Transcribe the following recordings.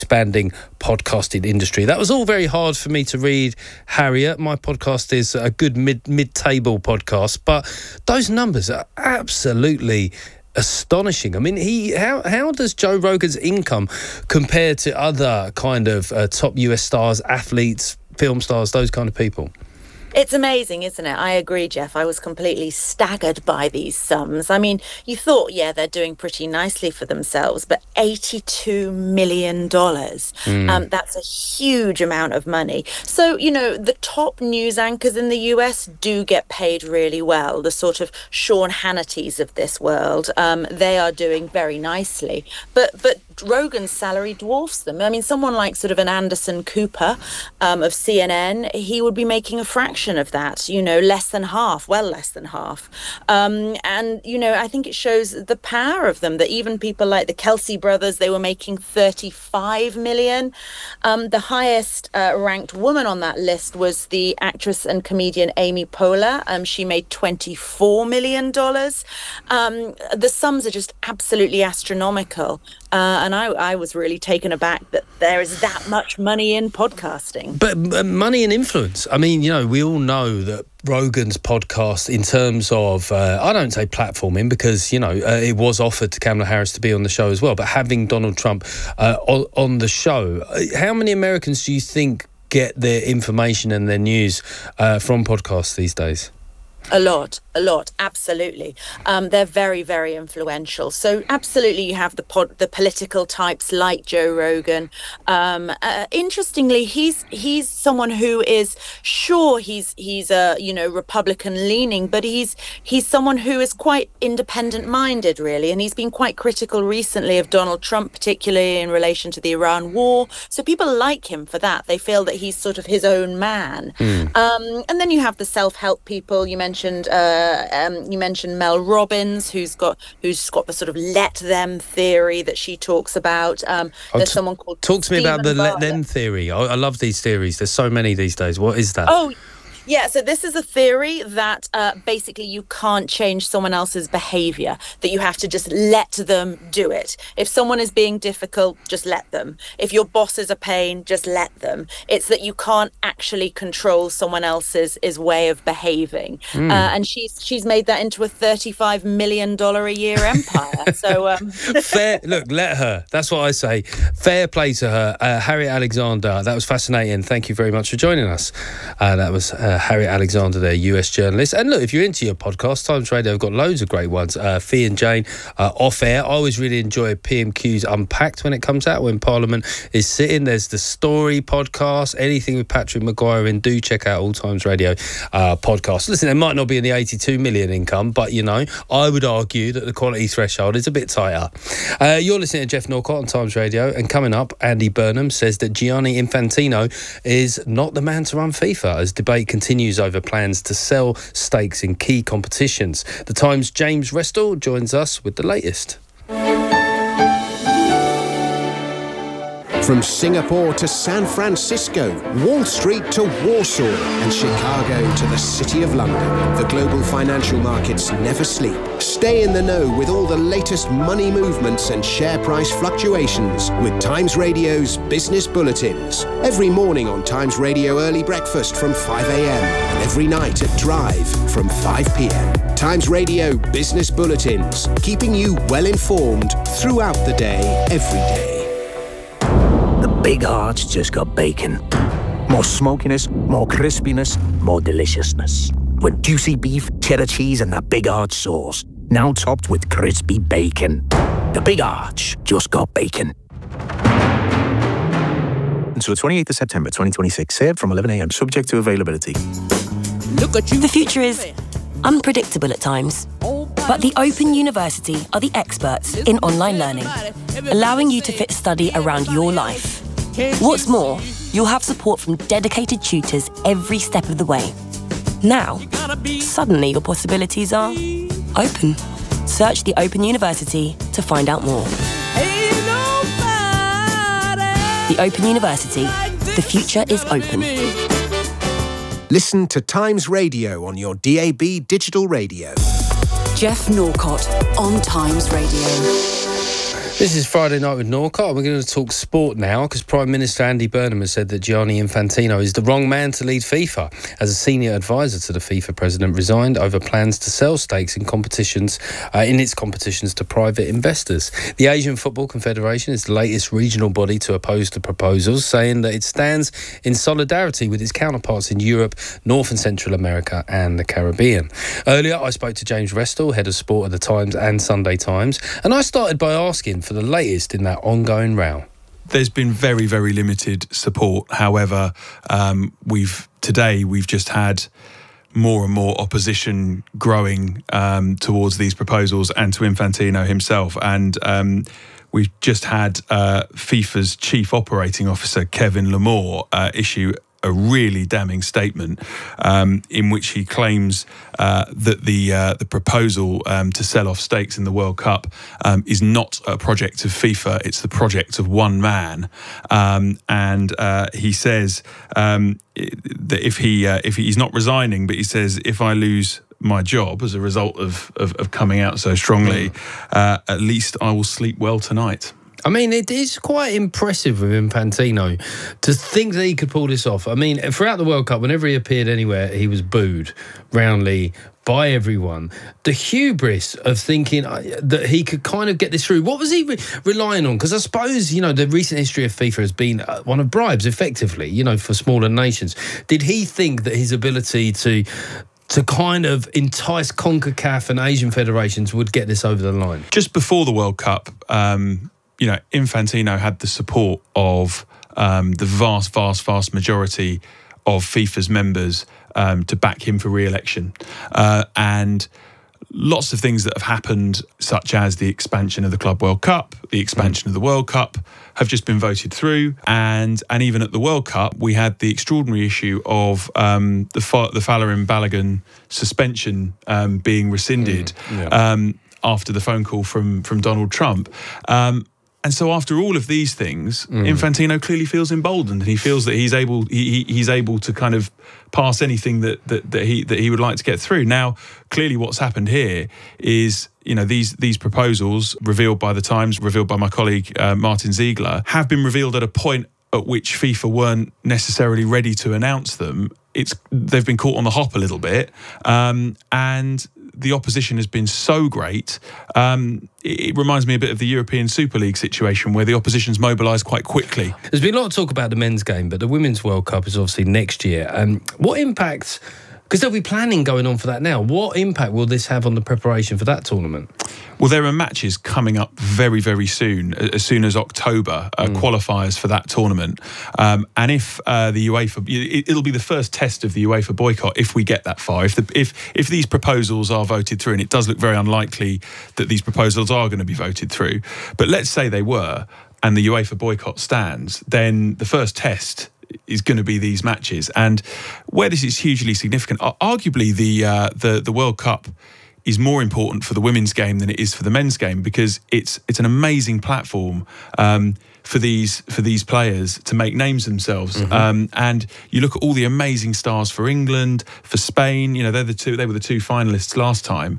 expanding podcasting industry. That was all very hard for me to read, Harriet. My podcast is a good mid-table podcast, but those numbers are absolutely astonishing. I mean, how does Joe Rogan's income compare to other kind of top US stars, athletes, film stars, those kind of people? It's amazing, isn't it? I agree, Jeff. I was completely staggered by these sums. I mean, you thought, yeah, they're doing pretty nicely for themselves, but $82 million. That's a huge amount of money. So, you know, the top news anchors in the US do get paid really well. The sort of Sean Hannity's of this world, they are doing very nicely. But Rogan's salary dwarfs them. I mean, someone like sort of an Anderson Cooper of CNN, he would be making a fraction of that, you know, less than half. And, you know, I think it shows the power of them, that even people like the Kelsey brothers, they were making $35 million. The highest ranked woman on that list was the actress and comedian Amy Poehler. She made $24 million. The sums are just absolutely astronomical. And I was really taken aback that there is that much money in podcasting. But money and influence. I mean, you know, we all know that Rogan's podcast, in terms of, I don't say platforming, because, you know, it was offered to Kamala Harris to be on the show as well, but having Donald Trump on the show, how many Americans do you think get their information and their news from podcasts these days? A lot, absolutely. They're very, very influential. So absolutely, you have the political types like Joe Rogan. Interestingly, he's someone who is he's a, you know, Republican leaning, but he's someone who is quite independent minded, really, and he's been quite critical recently of Donald Trump, particularly in relation to the Iran war. So people like him for that. They feel that he's sort of his own man. And then you have the self-help people. You mentioned Mel Robbins, who's got the sort of let them theory that she talks about. There's someone called Talk to me about the Bartlett. let them theory. I love these theories. There's so many these days. What is that? Oh, yeah, so this is a theory that basically you can't change someone else's behaviour, that you have to just let them do it. If someone is being difficult, just let them. If your boss is a pain, just let them. It's that you can't actually control someone else's way of behaving. And she's made that into a $35 million a year empire. So Look, let her. That's what I say. Fair play to her. Harriet Alexander, that was fascinating. Thank you very much for joining us. That was Harriet Alexander, their US journalist. And look, if you're into your podcast, Times Radio have got loads of great ones. Fee and Jane, Off Air. I always really enjoy PMQ's Unpacked when it comes out, when Parliament is sitting. There's the Story podcast, anything with Patrick Maguire in. Do check out All Times Radio podcasts. Listen, there might not be in the 82 million income, but, you know, I would argue that the quality threshold is a bit tighter. You're listening to Jeff Norcott on Times Radio, and coming up, Andy Burnham says that Gianni Infantino is not the man to run FIFA as debate continues over plans to sell stakes in key competitions. The Times' James Restall joins us with the latest. From Singapore to San Francisco, Wall Street to Warsaw, and Chicago to the City of London, the global financial markets never sleep. Stay in the know with all the latest money movements and share price fluctuations with Times Radio's Business Bulletins. Every morning on Times Radio Early Breakfast from 5 a.m. and every night at Drive from 5 p.m. Times Radio Business Bulletins, keeping you well informed throughout the day, every day. The Big Arch just got bacon. More smokiness, more crispiness, more deliciousness. With juicy beef, cheddar cheese and that Big Arch sauce. Now topped with crispy bacon. The Big Arch just got bacon. Until the 28th of September 2026, served from 11 a.m, subject to availability. Look at you. The future is unpredictable at times. But the Open University are the experts in online learning, allowing you to fit study around your life. What's more, you'll have support from dedicated tutors every step of the way. Now, suddenly your possibilities are open. Search the Open University to find out more. The Open University. The future is open. Listen to Times Radio on your DAB digital radio. Jeff Norcott on Times Radio. This is Friday Night with Norcott. We're going to talk sport now because Prime Minister Andy Burnham has said that Gianni Infantino is the wrong man to lead FIFA. As a senior advisor to the FIFA president, resigned over plans to sell stakes in competitions, in its competitions to private investors. The Asian Football Confederation is the latest regional body to oppose the proposals, saying that it stands in solidarity with its counterparts in Europe, North and Central America and the Caribbean. Earlier, I spoke to James Restall, head of sport at the Times and Sunday Times, and I started by asking for the latest in that ongoing row. There's been very, very limited support. However, we've just had more and more opposition growing towards these proposals and to Infantino himself. And we've just had FIFA's chief operating officer, Kevin Lamore, issue a really damning statement in which he claims that the proposal to sell off stakes in the World Cup is not a project of FIFA, it's the project of one man. And he says that if he's not resigning, but he says, if I lose my job as a result of coming out so strongly, at least I will sleep well tonight. I mean, it is quite impressive with Infantino to think that he could pull this off. I mean, throughout the World Cup, whenever he appeared anywhere, he was booed roundly by everyone. The hubris of thinking that he could kind of get this through. What was he relying on? Because I suppose, you know, the recent history of FIFA has been one of bribes, effectively, you know, for smaller nations. Did he think that his ability to kind of entice CONCACAF and Asian federations would get this over the line? Just before the World Cup, you know, Infantino had the support of the vast majority of FIFA's members to back him for re-election. And lots of things that have happened, such as the expansion of the Club World Cup, the expansion of the World Cup, have just been voted through. And even at the World Cup, we had the extraordinary issue of the Falarin Balogun suspension being rescinded after the phone call from Donald Trump. And so after all of these things, Infantino clearly feels emboldened, and he feels that he's able to kind of pass anything that he would like to get through. Now, clearly what's happened here is, you know, these proposals revealed by the Times, revealed by my colleague Martin Ziegler, have been revealed at a point at which FIFA weren't necessarily ready to announce them. They've been caught on the hop a little bit, and the opposition has been so great. It reminds me a bit of the European Super League situation where the opposition's mobilised quite quickly. There's been a lot of talk about the men's game, but the Women's World Cup is obviously next year. What impact, because there'll be planning going on for that now, what impact will this have on the preparation for that tournament? Well, there are matches coming up very, very soon as October, qualifiers for that tournament. And if the UEFA, it'll be the first test of the UEFA boycott if we get that far. If these proposals are voted through, and it does look very unlikely that these proposals are going to be voted through, but let's say they were, and the UEFA boycott stands, then the first test is going to be these matches. And where this is hugely significant, arguably the World Cup is more important for the women's game than it is for the men's game, because it's an amazing platform for these players to make names themselves. And you look at all the amazing stars for England, for Spain. You know, they were the two finalists last time.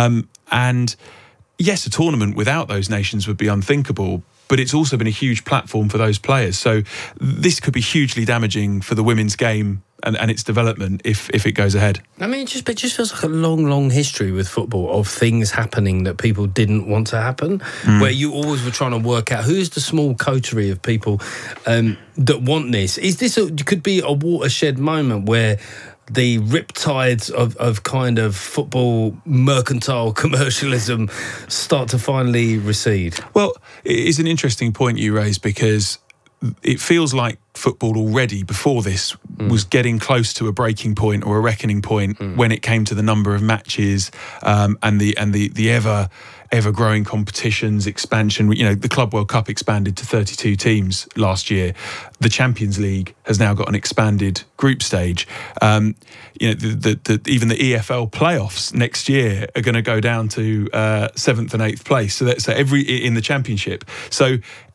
And yes, a tournament without those nations would be unthinkable, but it's also been a huge platform for those players. So this could be hugely damaging for the women's game and its development if it goes ahead. I mean, it just feels like a long history with football of things happening that people didn't want to happen, where you always were trying to work out who's the small coterie of people that want this. Is this could be a watershed moment where the riptides of kind of football mercantile commercialism start to finally recede? Well, it's an interesting point you raise, because it feels like football already before this was getting close to a breaking point or a reckoning point when it came to the number of matches and the ever growing competitions, expansion. You know, the Club World Cup expanded to 32 teams last year. The Champions League has now got an expanded group stage. You know, even the EFL playoffs next year are going to go down to 7th and 8th place. So in the Championship. So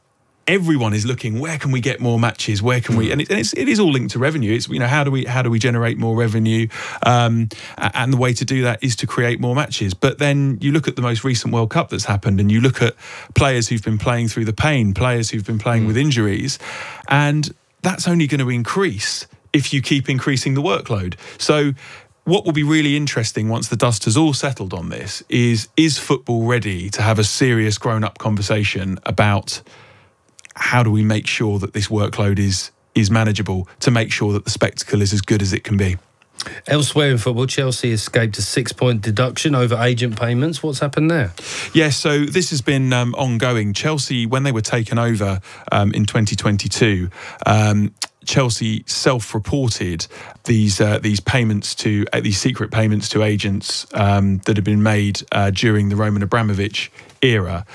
everyone is looking, where can we get more matches? Where can we? And it is all linked to revenue. It's, you know, how do we generate more revenue? And the way to do that is to create more matches. But then you look at the most recent World Cup that's happened, and you look at players who've been playing through the pain, players who've been playing with injuries, and that's only going to increase if you keep increasing the workload. So what will be really interesting once the dust has all settled on this is football ready to have a serious grown-up conversation about how do we make sure that this workload is manageable, to make sure that the spectacle is as good as it can be. Elsewhere in football, Chelsea escaped a 6-point deduction over agent payments. What's happened there? Yes, so this has been ongoing. Chelsea, when they were taken over in 2022, Chelsea self-reported these payments to these secret payments to agents that had been made during the Roman Abramovich era.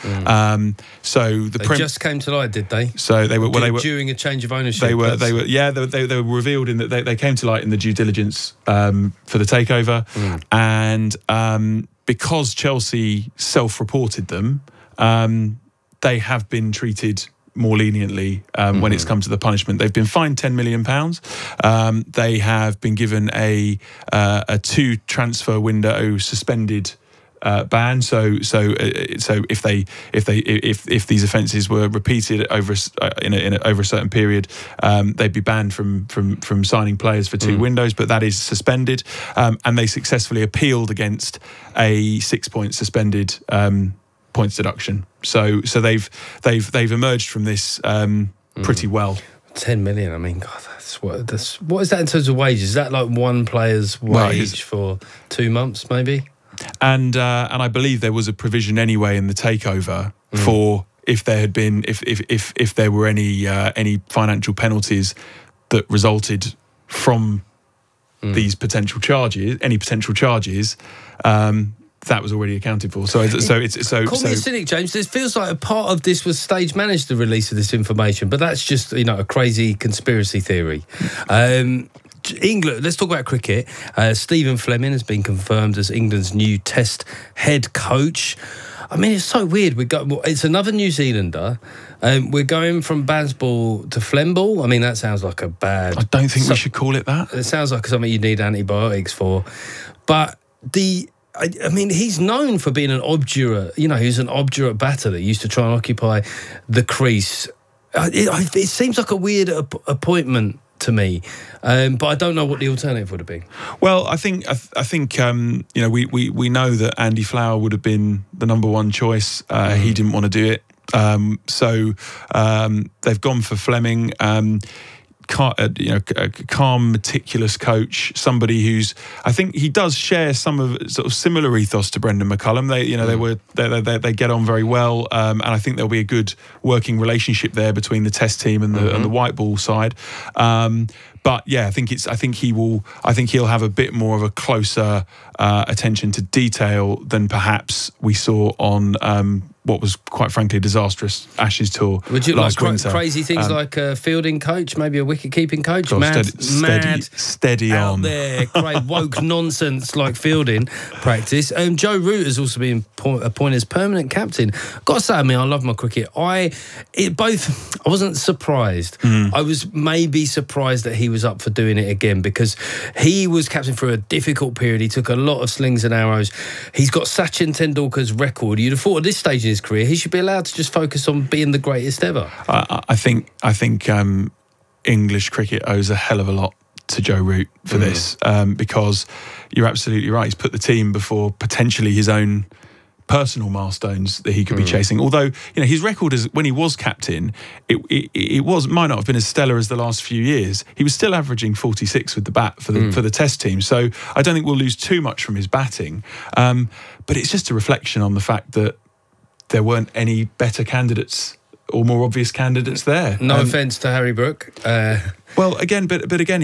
So they just came to light, did they? So they were during a change of ownership. They were revealed in that they came to light in the due diligence for the takeover, and because Chelsea self-reported them, they have been treated more leniently when it's come to the punishment. They've been fined £10 million. They have been given a 2-transfer window suspended ban. So if these offences were repeated over over a certain period, they'd be banned from signing players for 2 windows. But that is suspended, and they successfully appealed against a 6-point suspended points deduction. So they've emerged from this pretty well. 10 million. I mean, God, what is that in terms of wages? Is that like one player's wage for 2 months, maybe? And I believe there was a provision anyway in the takeover for if there had been if there were any financial penalties that resulted from these potential charges, any potential charges. That was already accounted for. So call me a cynic, James. This feels like a part of this was stage managed, the release of this information, but that's just, you know, a crazy conspiracy theory. England. Let's talk about cricket. Stephen Fleming has been confirmed as England's new Test head coach. I mean, it's so weird. It's another New Zealander. We're going from Bazball to Flemball. I mean, that sounds like a bad. I don't think we should call it that. It sounds like something you need antibiotics for. But I mean, he's known for being an obdurate, he's an obdurate batter that used to try and occupy the crease. It seems like a weird appointment to me, but I don't know what the alternative would have been. Well, I think we know that Andy Flower would have been the number one choice. He didn't want to do it, so they've gone for Fleming. A calm, meticulous coach, somebody who's, I think he does share some of sort of similar ethos to Brendan McCullum. They get on very well, and I think there'll be a good working relationship there between the Test team and the white ball side. But yeah, I think he'll have a bit more of a closer attention to detail than perhaps we saw on what was quite frankly a disastrous Ashes tour. Would you last like winter. Crazy things like a fielding coach, maybe a wicket-keeping coach? Steady out on. there, great woke nonsense like fielding practice. Joe Root has also been appointed as permanent captain. Got to say, I love my cricket. I wasn't surprised. I was maybe surprised that he was up for doing it again, because he was captain for a difficult period. He took a lot of slings and arrows. He's got Sachin Tendulkar's record. You'd have thought at this stage in his career he should be allowed to just focus on being the greatest ever. I think English cricket owes a hell of a lot to Joe Root for this, because you're absolutely right. He's put the team before potentially his own personal milestones that he could be chasing. Although, his record when he was captain, it might not have been as stellar as the last few years. He was still averaging 46 with the bat for the Test team. So I don't think we'll lose too much from his batting. But it's just a reflection on the fact that there weren't any better candidates or more obvious candidates there. No offence to Harry Brook. Well, again, but again,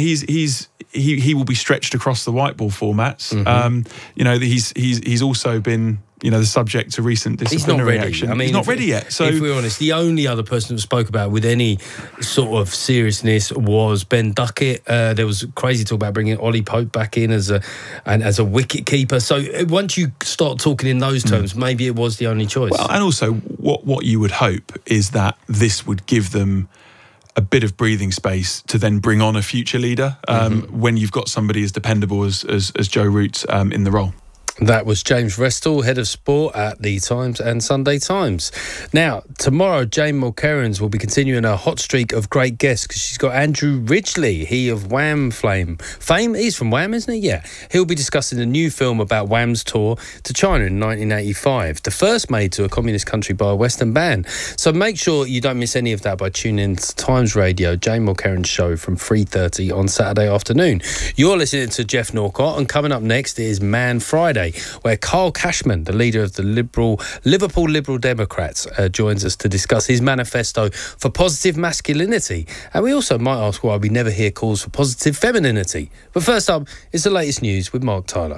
he will be stretched across the white ball formats. He's also been the subject to recent disciplinary action. I mean, he's not ready yet. So if we're honest, the only other person who spoke about it with any sort of seriousness was Ben Duckett. There was crazy talk about bringing Ollie Pope back in as a wicket keeper. So once you start talking in those terms, maybe it was the only choice. Well, and also what you would hope is that this would give them a bit of breathing space to then bring on a future leader when you've got somebody as dependable as Joe Root in the role. That was James Restall, head of sport at The Times and Sunday Times. Now, tomorrow, Jane Mulkerrins will be continuing her hot streak of great guests because she's got Andrew Ridgeley, he of Wham fame. He's from Wham, isn't he? Yeah. He'll be discussing a new film about Wham's tour to China in 1985, the first made to a communist country by a Western band. So make sure you don't miss any of that by tuning in to Times Radio, Jane Mulkerrins' show from 3:30 on Saturday afternoon. You're listening to Jeff Norcott, and coming up next is Man Friday, where Carl Cashman, the leader of the Liverpool Liberal Democrats, joins us to discuss his manifesto for positive masculinity. And we also might ask why we never hear calls for positive femininity. But first up, it's the latest news with Mark Tyler.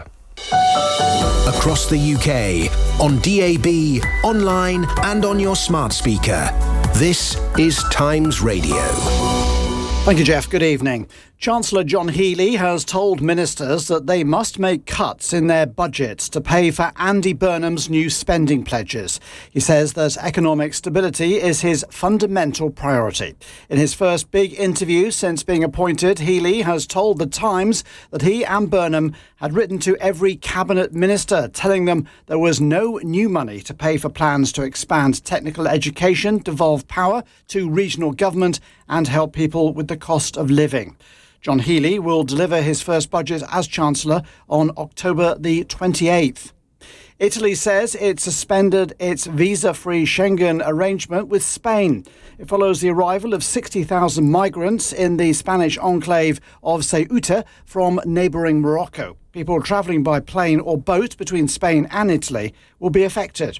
Across the UK, on DAB, online and on your smart speaker. This is Times Radio. Thank you, Jeff. Good evening. Chancellor John Healey has told ministers that they must make cuts in their budgets to pay for Andy Burnham's new spending pledges. He says that economic stability is his fundamental priority. In his first big interview since being appointed, Healey has told The Times that he and Burnham had written to every cabinet minister telling them there was no new money to pay for plans to expand technical education, devolve power to regional government and help people with the cost of living. John Healey will deliver his first budget as Chancellor on October the 28th. Italy says it suspended its visa-free Schengen arrangement with Spain. It follows the arrival of 60,000 migrants in the Spanish enclave of Ceuta from neighbouring Morocco. People travelling by plane or boat between Spain and Italy will be affected.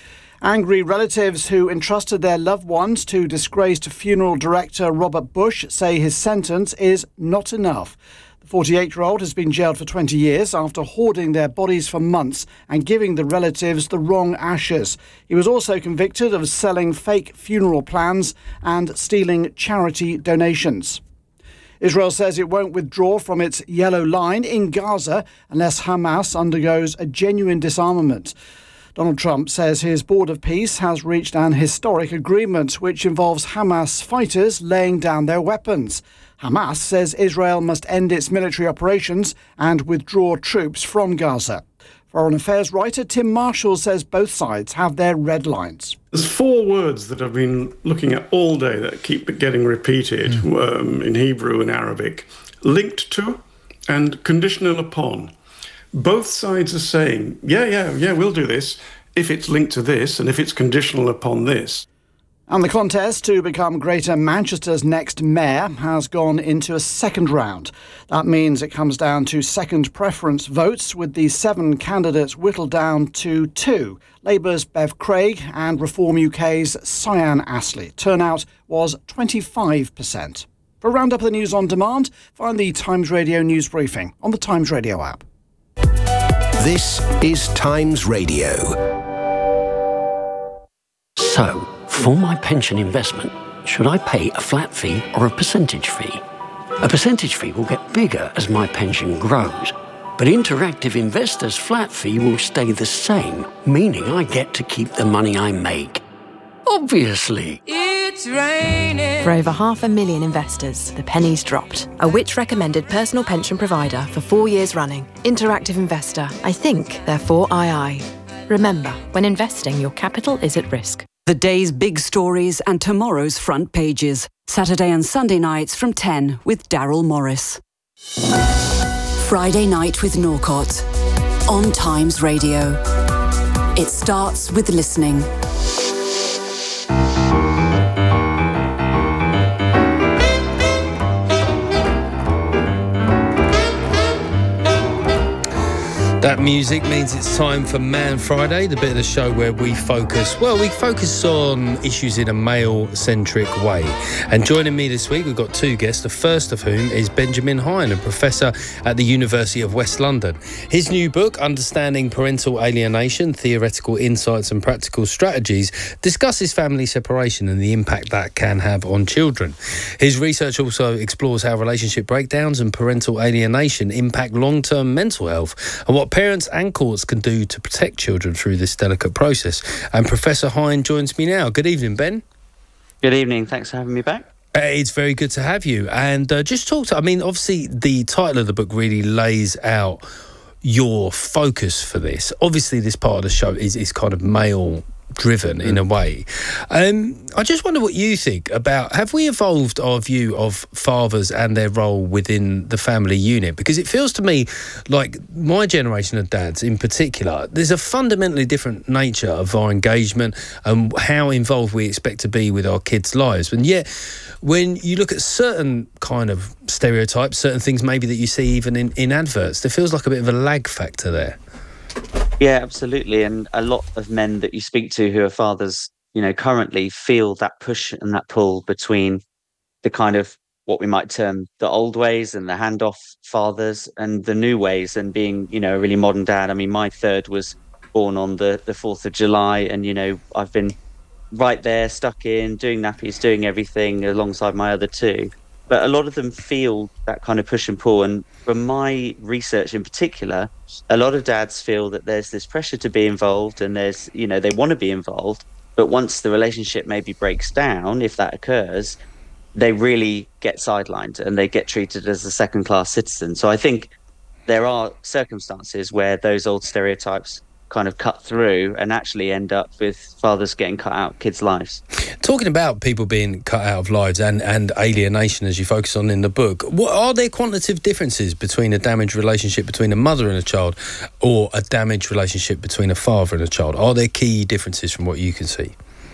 Angry relatives who entrusted their loved ones to disgraced funeral director Robert Bush say his sentence is not enough. The 48-year-old has been jailed for 20 years after hoarding their bodies for months and giving the relatives the wrong ashes. He was also convicted of selling fake funeral plans and stealing charity donations. Israel says it won't withdraw from its yellow line in Gaza unless Hamas undergoes a genuine disarmament. Donald Trump says his Board of Peace has reached an historic agreement which involves Hamas fighters laying down their weapons. Hamas says Israel must end its military operations and withdraw troops from Gaza. Foreign Affairs writer Tim Marshall says both sides have their red lines. There's 4 words that I've been looking at all day that keep getting repeated in Hebrew and Arabic. Linked to and conditional upon. Both sides are saying, yeah, we'll do this if it's linked to this and if it's conditional upon this. And the contest to become Greater Manchester's next mayor has gone into a second round. That means it comes down to second preference votes, with the 7 candidates whittled down to 2. Labour's Bev Craig and Reform UK's Cyan Astley. Turnout was 25%. For a roundup of the news on demand, find the Times Radio news briefing on the Times Radio app. This is Times Radio. So, for my pension investment, should I pay a flat fee or a percentage fee? A percentage fee will get bigger as my pension grows, but Interactive Investor's flat fee will stay the same, meaning I get to keep the money I make. Obviously. It's raining. For over 500,000 investors, the penny's dropped. A Which-recommended personal pension provider for 4 years running. Interactive Investor. I think, therefore I. Remember, when investing, your capital is at risk. The day's big stories and tomorrow's front pages. Saturday and Sunday nights from 10 with Daryl Morris. Friday night with Norcott. On Times Radio. It starts with listening. That music means it's time for Man Friday, the bit of the show where we focus on issues in a male-centric way. And joining me this week, we've got two guests, the first of whom is Benjamin Hein, a professor at the University of West London. His new book, Understanding Parental Alienation, Theoretical Insights and Practical Strategies, discusses family separation and the impact that can have on children. His research also explores how relationship breakdowns and parental alienation impact long-term mental health and what parents and courts can do to protect children through this delicate process. And Professor Hein joins me now. Good evening, Ben. Good evening. Thanks for having me back. It's very good to have you. And just talk to... I mean, obviously, the title of the book really lays out your focus for this. Obviously, this part of the show is kind of male-driven in a way. I just wonder what you think about, have we evolved our view of fathers and their role within the family unit? Because it feels to me like my generation of dads in particular, there's a fundamentally different nature of our engagement and how involved we expect to be with our kids' lives. And yet, when you look at certain kind of stereotypes, certain things maybe that you see even in adverts, there feels like a bit of a lag factor there. Yeah, absolutely. And a lot of men that you speak to who are fathers, currently feel that push and that pull between the kind of what we might term the old ways and the handoff fathers and the new ways, and being, a really modern dad. I mean, my third was born on the 4th of July, and, I've been right there, stuck in, doing nappies, doing everything alongside my other two. But a lot of them feel that kind of push and pull. And from my research in particular, a lot of dads feel that there's this pressure to be involved, and there's, they want to be involved. But once the relationship maybe breaks down, if that occurs, they really get sidelined and they get treated as a second-class citizen. So I think there are circumstances where those old stereotypes kind of cut through and actually end up with fathers getting cut out of kids' lives. Talking about people being cut out of lives and alienation, as you focus on in the book, what are there quantitative differences between a damaged relationship between a mother and a child or a damaged relationship between a father and a child? Are there key differences from what you can see?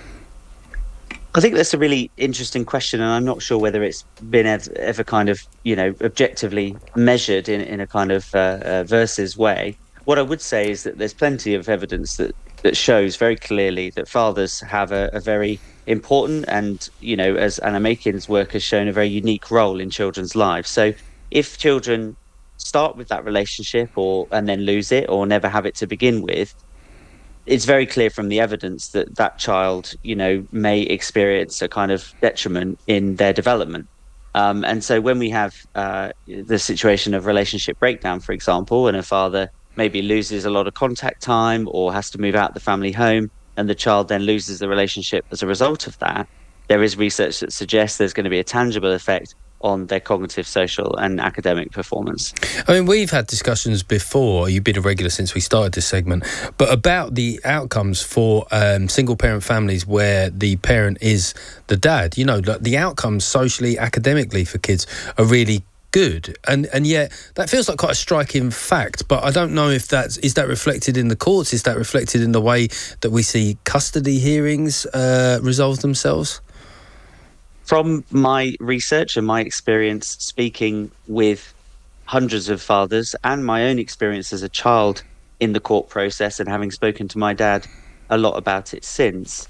I think that's a really interesting question, and I'm not sure whether it's been ever kind of, objectively measured in a kind of versus way. What I would say is that there's plenty of evidence that shows very clearly that fathers have a very important and, as Anna Makin's work has shown, a very unique role in children's lives. So if children start with that relationship and then lose it or never have it to begin with, it's very clear from the evidence that that child, may experience a kind of detriment in their development. And so when we have the situation of relationship breakdown, for example, and a father maybe loses a lot of contact time or has to move out the family home, and the child then loses the relationship as a result of that, there is research that suggests there's going to be a tangible effect on their cognitive, social and academic performance. I mean, we've had discussions before, you've been a regular since we started this segment, but about the outcomes for single-parent families where the parent is the dad. The outcomes socially, academically for kids are really good, and yet that feels like quite a striking fact, but I don't know if is that reflected in the courts, is that reflected in the way that we see custody hearings resolve themselves? From my research and my experience speaking with hundreds of fathers and my own experience as a child in the court process and having spoken to my dad a lot about it since,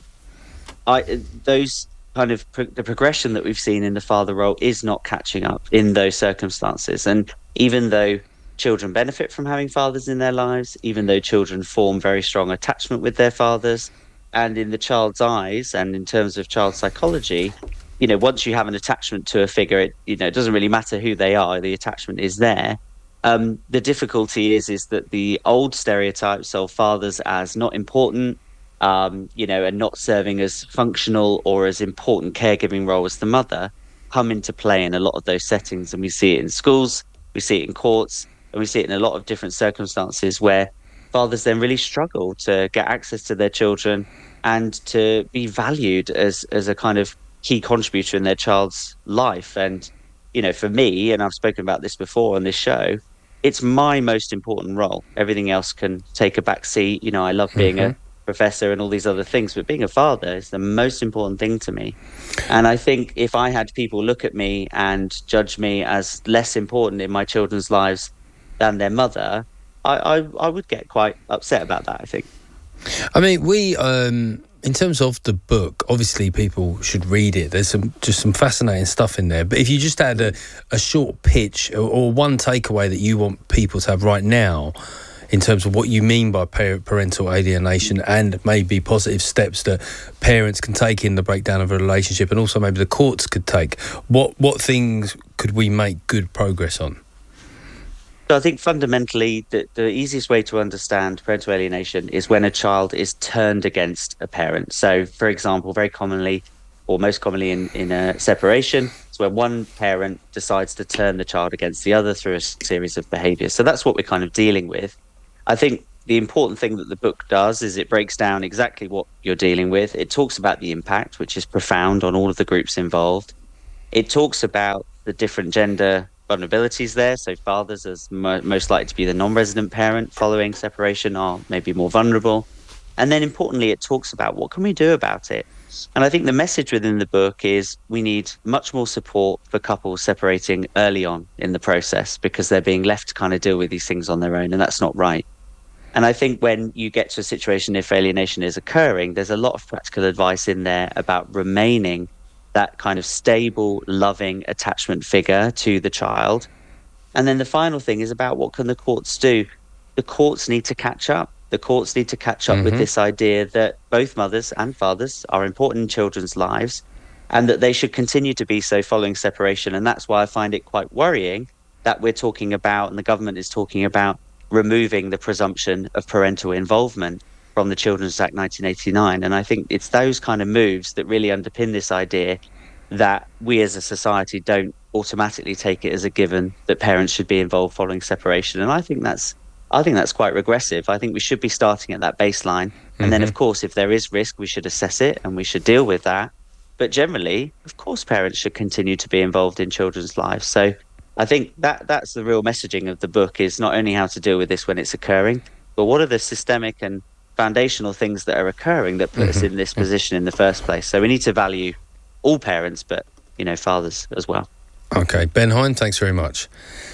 the progression that we've seen in the father role is not catching up in those circumstances. And even though children benefit from having fathers in their lives, even though children form very strong attachment with their fathers, and in the child's eyes and in terms of child psychology, once you have an attachment to a figure, it doesn't really matter who they are, the attachment is there. The difficulty is that the old stereotypes of fathers as not important, and not serving as functional or as important caregiving role as the mother, come into play in a lot of those settings. And we see it in schools, we see it in courts, and we see it in a lot of different circumstances where fathers then really struggle to get access to their children and to be valued as a kind of key contributor in their child's life. And, for me, and I've spoken about this before on this show, it's my most important role. Everything else can take a back seat. I love being a professor and all these other things, but being a father is the most important thing to me. And I think if I had people look at me and judge me as less important in my children's lives than their mother, I would get quite upset about that, I think. I mean, we, in terms of the book, obviously people should read it. There's some fascinating stuff in there. But if you just had a short pitch or one takeaway that you want people to have right now in terms of what you mean by parental alienation and maybe positive steps that parents can take in the breakdown of a relationship, and also maybe the courts could take, what things could we make good progress on? So I think fundamentally the easiest way to understand parental alienation is when a child is turned against a parent. So, for example, very commonly, or most commonly in a separation, it's when one parent decides to turn the child against the other through a series of behaviours. So that's what we're kind of dealing with. I think the important thing that the book does is it breaks down exactly what you're dealing with. It talks about the impact, which is profound on all of the groups involved. It talks about the different gender vulnerabilities there. So fathers, as most likely to be the non-resident parent following separation, are maybe more vulnerable. And then importantly, it talks about what can we do about it. And I think the message within the book is we need much more support for couples separating early on in the process, because they're being left to kind of deal with these things on their own, and that's not right. And I think when you get to a situation, if alienation is occurring, there's a lot of practical advice in there about remaining that kind of stable, loving attachment figure to the child. And then the final thing is about what can the courts do? The courts need to catch up. The courts need to catch up with this idea that both mothers and fathers are important in children's lives, and that they should continue to be so following separation. And that's why I find it quite worrying that we're talking about, and the government is talking about, removing the presumption of parental involvement from the Children's Act 1989. And I think it's those kind of moves that really underpin this idea that we as a society don't automatically take it as a given that parents should be involved following separation. And I think that's quite regressive. I think we should be starting at that baseline. And then, of course, if there is risk, we should assess it and we should deal with that. But generally, of course, parents should continue to be involved in children's lives. So I think that's the real messaging of the book, is not only how to deal with this when it's occurring, but what are the systemic and foundational things that are occurring that put us in this position in the first place. So we need to value all parents, but, fathers as well. Okay, Ben Hine, thanks very much.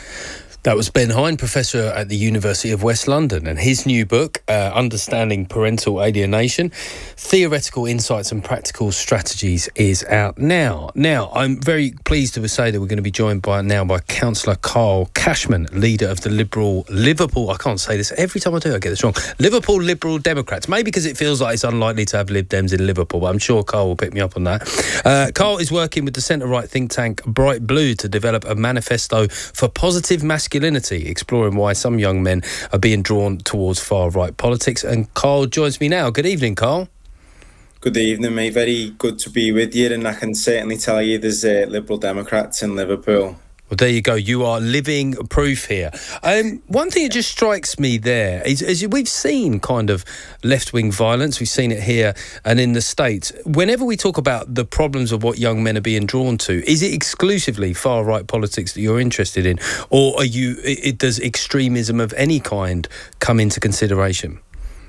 That was Ben Hine, professor at the University of West London, and his new book, Understanding Parental Alienation, Theoretical Insights and Practical Strategies, is out now. Now, I'm very pleased to say that we're going to be joined by Councillor Carl Cashman, leader of the Liverpool, I can't say this, every time I do I get this wrong, Liverpool Liberal Democrats, maybe because it feels like it's unlikely to have Lib Dems in Liverpool, but I'm sure Carl will pick me up on that. Carl is working with the centre-right think tank Bright Blue to develop a manifesto for positive masculinity, exploring why some young men are being drawn towards far-right politics. And Carl joins me now. Good evening, Carl. Good evening, mate. Very good to be with you, and I can certainly tell you there's Liberal Democrats in Liverpool. Well, there you go. You are living proof here. One thing that just strikes me there is we've seen kind of left-wing violence. We've seen it here and in the States. Whenever we talk about the problems of what young men are being drawn to, is it exclusively far-right politics that you're interested in? Or does extremism of any kind come into consideration?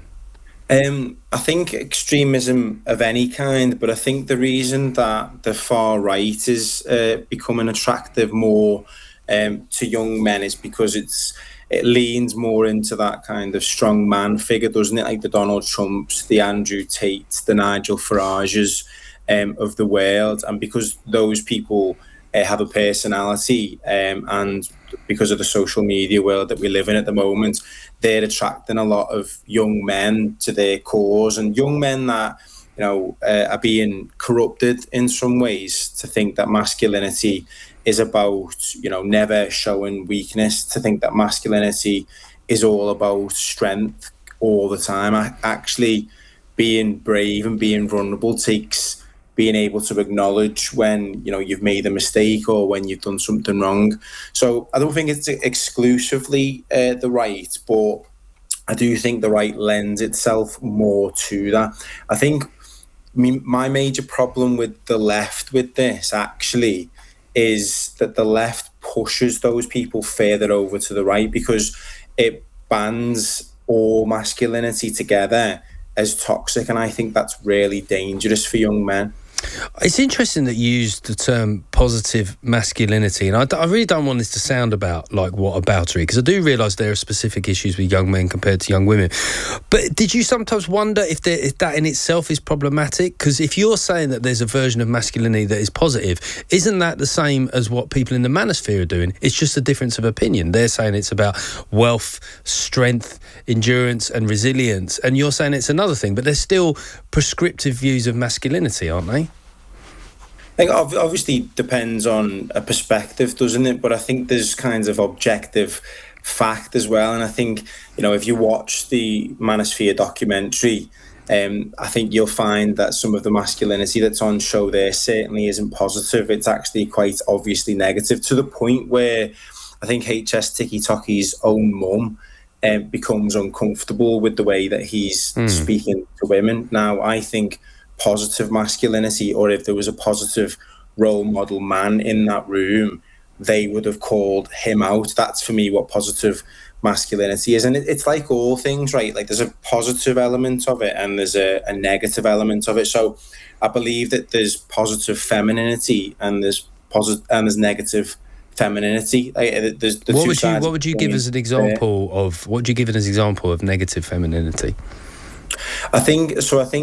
I think extremism of any kind, but I think the reason that the far right is becoming attractive more to young men is because it leans more into that kind of strong man figure, doesn't it? Like the Donald Trumps, the Andrew Tates, the Nigel Farages of the world. And because those people have a personality and because of the social media world that we live in at the moment, they're attracting a lot of young men to their cause, and young men that are being corrupted in some ways to think that masculinity is about never showing weakness, to think that masculinity is all about strength all the time. Actually, being brave and being vulnerable takes being able to acknowledge when you've made a mistake or when you've done something wrong. So I don't think it's exclusively the right, but I do think the right lends itself more to that. I think my major problem with the left with this actually is that the left pushes those people further over to the right because it bands all masculinity together as toxic, and I think that's really dangerous for young men. It's interesting that you used the term positive masculinity, and I really don't want this to sound about like whataboutery, because I do realise there are specific issues with young men compared to young women. But did you sometimes wonder if that in itself is problematic? Because if you're saying that there's a version of masculinity that is positive, isn't that the same as what people in the manosphere are doing? It's just a difference of opinion. They're saying it's about wealth, strength, endurance and resilience, and you're saying it's another thing, but there's still prescriptive views of masculinity, aren't they? I think obviously depends on a perspective, doesn't it? But I think there's kinds of objective fact as well. And I think, you know, if you watch the Manosphere documentary, I think you'll find that some of the masculinity that's on show there certainly isn't positive. It's actually quite obviously negative, to the point where I think HS Tiki-Toki's own mum becomes uncomfortable with the way that he's speaking to women. Now, I think positive masculinity, or if there was a positive role model man in that room, they would have called him out. That's for me what positive masculinity is. And it's like all things, right? Like there's a positive element of it and there's a negative element of it. So I believe that there's positive femininity and there's negative femininity. There's the what would you give as an example of negative femininity? I think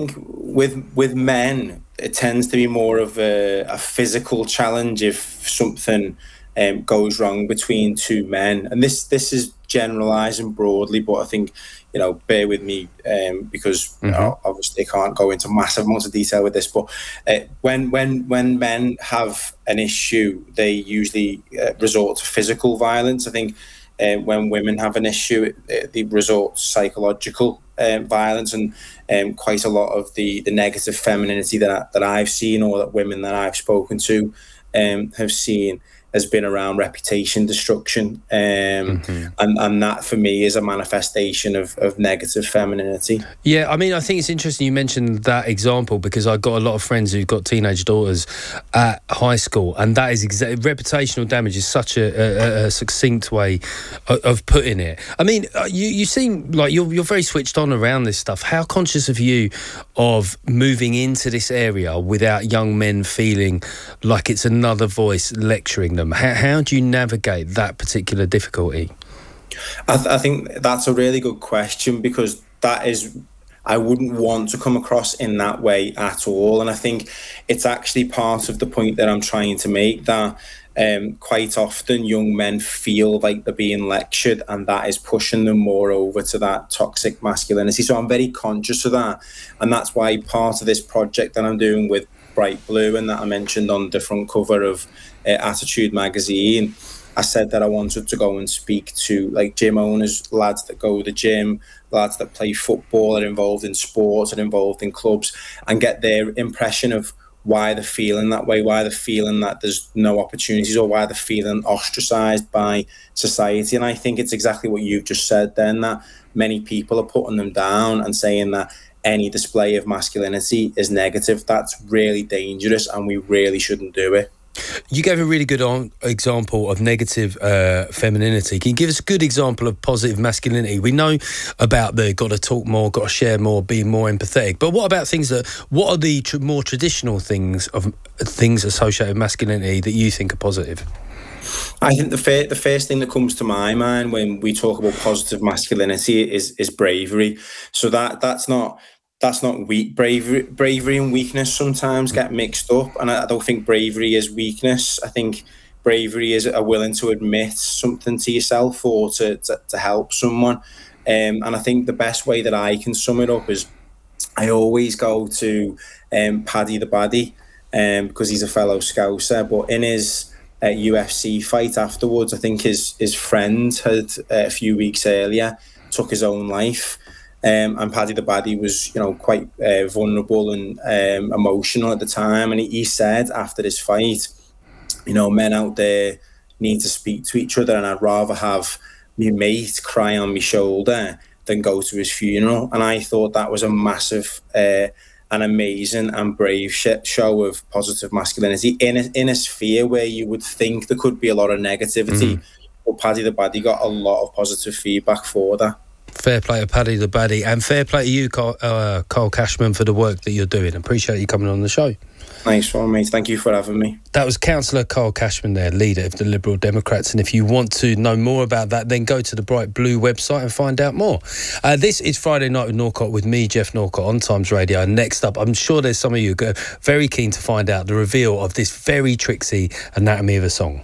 with men, it tends to be more of a physical challenge if something goes wrong between two men. And this is generalising broadly, but I think, you know, bear with me because obviously I can't go into massive amounts of detail with this. But when men have an issue, they usually resort to physical violence. I think when women have an issue, they resort to psychological violence, and quite a lot of the negative femininity that I've seen, or that women that I've spoken to have seen, has been around reputation destruction, and that for me is a manifestation of negative femininity. Yeah, I mean, I think it's interesting you mentioned that example, because I've got a lot of friends who've got teenage daughters at high school, and that is reputational damage is such a succinct way of putting it. I mean, you seem like you're very switched on around this stuff. How conscious are you of moving into this area without young men feeling like it's another voice lecturing them? How do you navigate that particular difficulty? I think that's a really good question, because I wouldn't want to come across in that way at all. And I think it's actually part of the point that I'm trying to make, that quite often young men feel like they're being lectured, and that is pushing them more over to that toxic masculinity. So I'm very conscious of that. And that's why part of this project that I'm doing with Bright Blue, and that I mentioned on the front cover of Attitude magazine, I said that I wanted to go and speak to like gym owners, lads that go to the gym, lads that play football, are involved in sports, are involved in clubs, and get their impression of why they're feeling that way, why they're feeling that there's no opportunities, or why they're feeling ostracised by society. And I think it's exactly what you've just said then, that many people are putting them down and saying that any display of masculinity is negative. That's really dangerous, and we really shouldn't do it. You gave a really good example of negative femininity. Can you give us a good example of positive masculinity? We know about the got to talk more, got to share more, being more empathetic. But what about what are the more traditional things associated with masculinity that you think are positive? I think the first thing that comes to my mind when we talk about positive masculinity is bravery. So that's not weak. Bravery and weakness sometimes get mixed up, and I don't think bravery is weakness. I think bravery is a willing to admit something to yourself, or to help someone. And I think the best way that I can sum it up is I always go to Paddy the Baddy, because he's a fellow Scouser. But in his UFC fight afterwards, I think his friend had a few weeks earlier took his own life. And Paddy the Baddy was, quite vulnerable and emotional at the time. And he said after this fight, men out there need to speak to each other, and I'd rather have my mate cry on my shoulder than go to his funeral. And I thought that was a massive and amazing and brave show of positive masculinity in a sphere where you would think there could be a lot of negativity. But Paddy the Baddy got a lot of positive feedback for that. Fair play to Paddy the Baddy, and fair play to you, Carl Cashman, for the work that you're doing. Appreciate you coming on the show. Nice one, mate. Thank you for having me. That was Councillor Carl Cashman there, leader of the Liberal Democrats. And if you want to know more about that, then go to the Bright Blue website and find out more. This is Friday Night with Norcott with me, Jeff Norcott, on Times Radio. And next up, I'm sure there's some of you very keen to find out the reveal of this very tricksy anatomy of a song.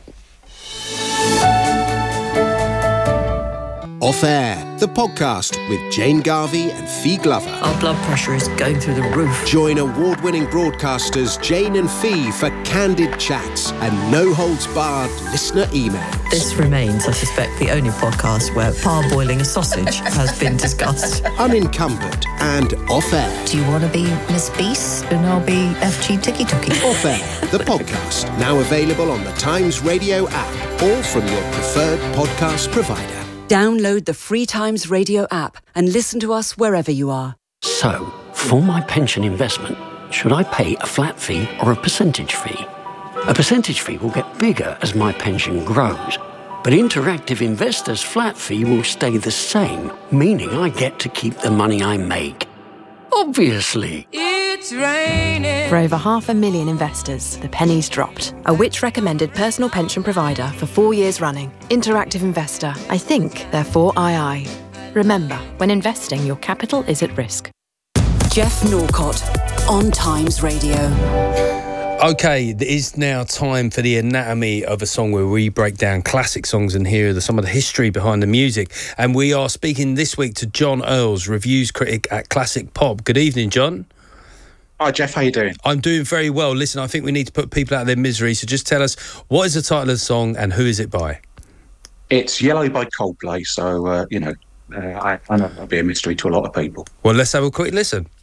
Off Air, the podcast with Jane Garvey and Fee Glover. Our blood pressure is going through the roof. Join award-winning broadcasters Jane and Fee for candid chats and no-holds-barred listener emails. This remains, I suspect, the only podcast where parboiling a sausage has been discussed. Unencumbered and Off Air. Do you want to be Miss Beast and I'll be FG Tiki Toki? Off Air, the podcast, now available on the Times Radio app or from your preferred podcast provider. Download the free Times Radio app and listen to us wherever you are. So, for my pension investment, should I pay a flat fee or a percentage fee? A percentage fee will get bigger as my pension grows, but Interactive Investor's flat fee will stay the same, meaning I get to keep the money I make. Obviously. It's raining. For over 500,000 investors, the penny's dropped. A Which-recommended personal pension provider for 4 years running. Interactive Investor. I think, therefore I. Remember, when investing, your capital is at risk. Jeff Norcott on Times Radio. Okay, it is now time for the anatomy of a song where we break down classic songs and hear some of the history behind the music. And we are speaking this week to John Earls, reviews critic at Classic Pop. Good evening, John. Hi, Jeff. How you doing? I'm doing very well. Listen, I think we need to put people out of their misery. So just tell us, what is the title of the song and who is it by? It's Yellow by Coldplay. So, I know that'll be a mystery to a lot of people. Well, let's have a quick listen.